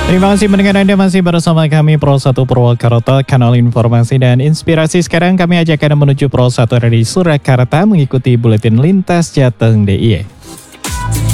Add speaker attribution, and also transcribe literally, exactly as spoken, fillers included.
Speaker 1: Terima kasih mendengar Anda masih bersama kami Pro satu Purwakarta, kanal informasi dan inspirasi. Sekarang kami ajak Anda menuju Pro satu dari Surakarta mengikuti buletin lintas Jateng D I Y.